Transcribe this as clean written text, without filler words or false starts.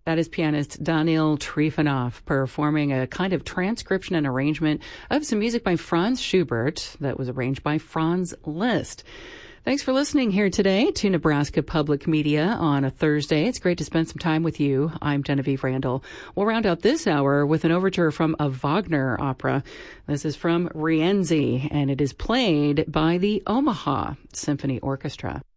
That is pianist Daniil Trifonov performing a kind of transcription and arrangement of some music by Franz Schubert that was arranged by Franz Liszt. Thanks for listening here today to Nebraska Public Media on a Thursday. It's great to spend some time with you. I'm Genevieve Randall. We'll round out this hour with an overture from a Wagner opera. This is from Rienzi, and it is played by the Omaha Symphony Orchestra.